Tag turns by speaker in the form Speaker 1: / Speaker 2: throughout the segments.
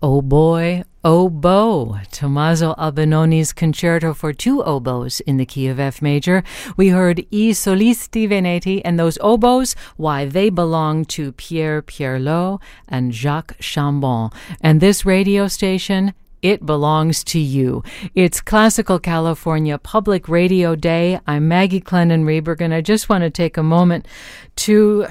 Speaker 1: Oh Boy, Oboe, Tommaso Albinoni's concerto for two oboes in the key of F major. We heard I Solisti Veneti, and those oboes, why, they belong to Pierre Pierlot and Jacques Chambon. And this radio station, it belongs to you. It's Classical California Public Radio Day. I'm Maggie Clennon-Reberg, and I just want to take a moment to...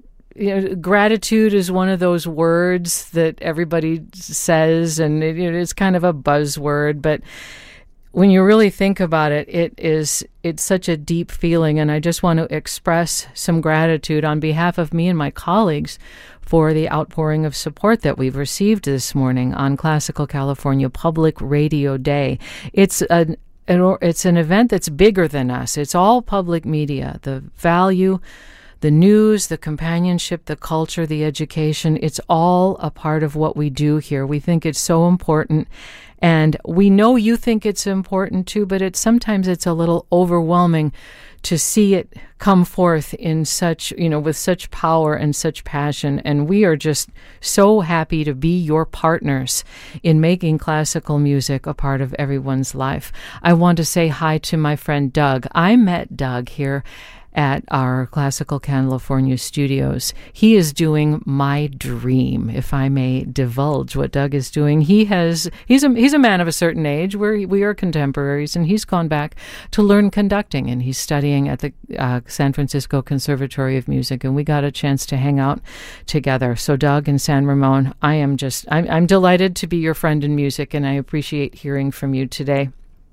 Speaker 1: gratitude is one of those words that everybody says, and it's kind of a buzzword, but when you really think about it, it's such a deep feeling, and I just want to express some gratitude on behalf of me and my colleagues for the outpouring of support that we've received this morning on Classical California Public Radio Day. It's an event that's bigger than us. It's all public media. The value, the news, the companionship, the culture, the education, it's all a part of what we do here. We think it's so important, and we know you think it's important too, but sometimes it's a little overwhelming to see it come forth in such, with such power and such passion. And we are just so happy to be your partners in making classical music a part of everyone's life. I want to say hi to my friend Doug. I met Doug here at our Classical California studios. He is doing my dream, if I may divulge what Doug is doing. He's a man of a certain age, where we are contemporaries, and he's gone back to learn conducting, and he's studying at the San Francisco Conservatory of Music, and we got a chance to hang out together. So Doug and San Ramon, I'm delighted to be your friend in music, and I appreciate hearing from you today.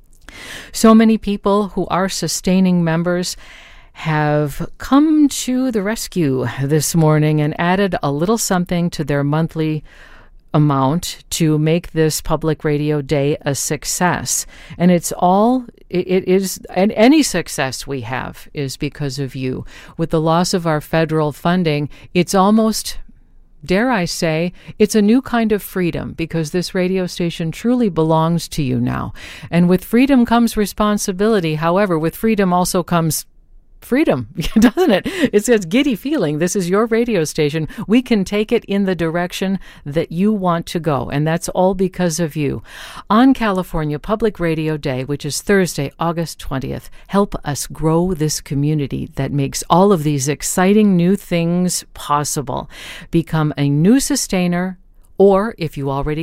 Speaker 1: So many people who are sustaining members have come to the rescue this morning and added a little something to their monthly amount to make this public radio day a success. And it is, and any success we have is because of you. With the loss of our federal funding, it's almost, dare I say, it's a new kind of freedom, because this radio station truly belongs to you now. And with freedom comes responsibility. However, with freedom also comes freedom, doesn't it? It's a giddy feeling. This is your radio station. We can take it in the direction that you want to go, and that's all because of you. On California Public Radio Day, which is Thursday, August 20th, help us grow this community that makes all of these exciting new things possible. Become a new sustainer, or if you already